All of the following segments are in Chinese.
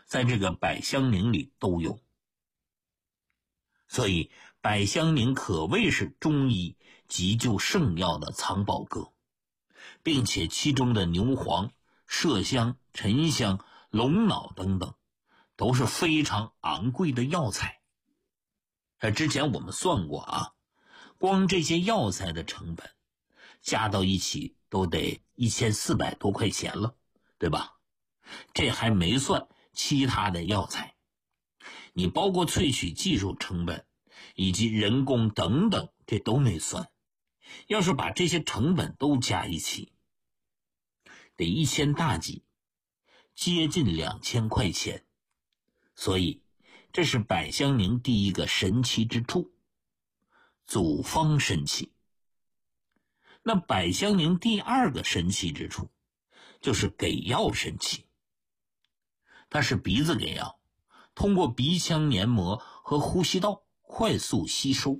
在这个百香宁里都有。所以百香宁可谓是中医急救圣药的藏宝阁，并且其中的牛黄、麝香、沉香、龙脑等等都是非常昂贵的药材。之前我们算过啊，光这些药材的成本加到一起都得1400多块钱了，对吧？这还没算其他的药材，你包括萃取技术成本以及人工等等，这都没算。要是把这些成本都加一起，得1000大几，接近2000块钱。所以这是百香宁第一个神奇之处，组方神奇。那百香宁第二个神奇之处就是给药神奇。它是鼻子给药，通过鼻腔黏膜和呼吸道快速吸收。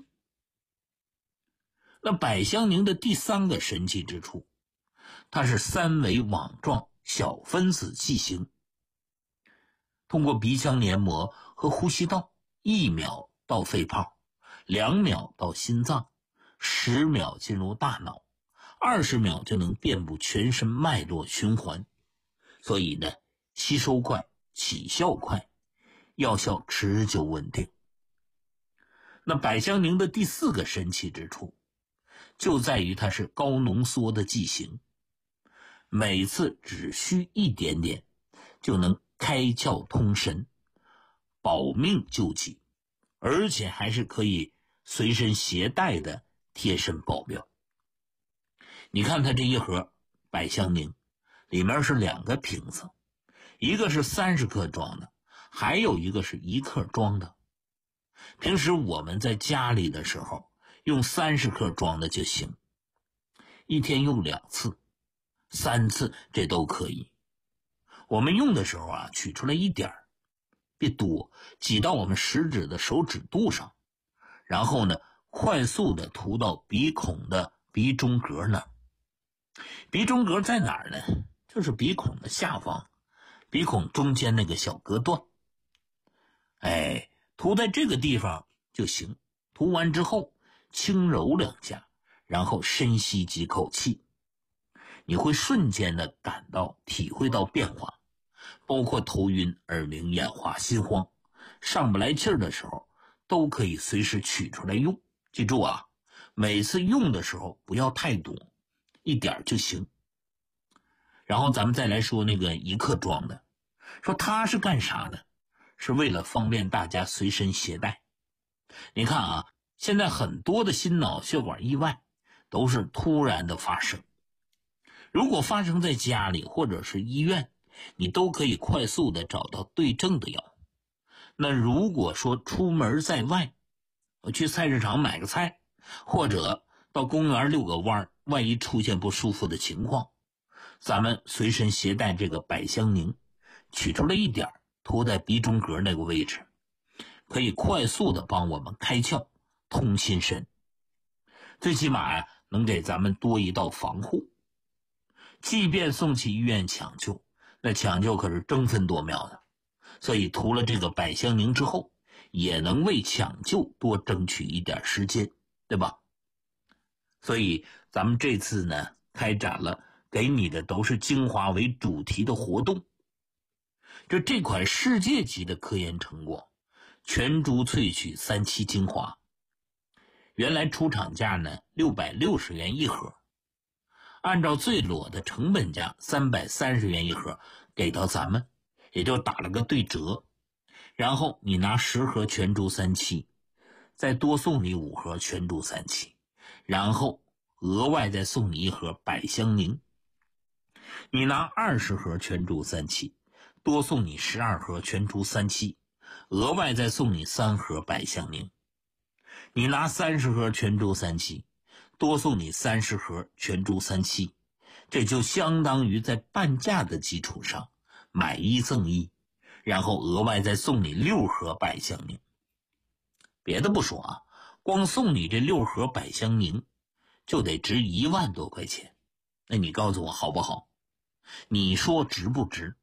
那百香宁的第三个神奇之处，它是三维网状小分子剂型，通过鼻腔黏膜和呼吸道1秒到肺泡，2秒到心脏，10秒进入大脑，20秒就能遍布全身脉络循环。所以呢，吸收快，起效快，药效持久稳定。那百香宁的第四个神奇之处就在于它是高浓缩的剂型，每次只需一点点就能开窍通神，保命救急，而且还是可以随身携带的贴身保镖。你看它这一盒百香宁里面是2个瓶子，一个是30克装的，还有一个是1克装的。平时我们在家里的时候用30克装的就行，一天用2次、3次这都可以。我们用的时候啊，取出来一点儿，别多，挤到我们食指的手指肚上，然后呢，快速的涂到鼻孔的鼻中隔那儿。鼻中隔在哪儿呢？就是鼻孔的下方，鼻孔中间那个小隔断。涂在这个地方就行。涂完之后轻揉2下，然后深吸几口气，你会瞬间的体会到变化，包括头晕、耳鸣、眼花、心慌，上不来气儿的时候都可以随时取出来用。记住啊，每次用的时候不要太多，一点就行。然后咱们再来说那个1克装的，说它是干啥的？是为了方便大家随身携带。你看啊，现在很多的心脑血管意外都是突然的发生，如果发生在家里或者是医院，你都可以快速的找到对症的药。那如果说出门在外，我去菜市场买个菜，或者到公园遛个弯，万一出现不舒服的情况，咱们随身携带这个百香宁，取出来一点，涂在鼻中隔那个位置，可以快速的帮我们开窍通心神，最起码呀，能给咱们多一道防护。即便送去医院抢救，那抢救可是争分夺秒的，所以涂了这个百香宁之后，也能为抢救多争取一点时间，对吧？所以咱们这次呢，开展了给你的都是精华为主题的活动。这款世界级的科研成果，全株萃取3期精华，原来出厂价呢660元一盒，按照最裸的成本价330元一盒给到咱们，也就打了个对折。然后你拿10盒全株3期，再多送你5盒全株3期，然后额外再送你1盒百香宁。你拿20盒全株3期，多送你12盒全株3期，额外再送你3盒百香宁。你拿30盒全株3期，多送你30盒全株3期，这就相当于在半价的基础上买1赠1，然后额外再送你6盒百香宁。别的不说啊，光送你这6盒百香宁就得值1万多块钱。那你告诉我好不好？你说值不值？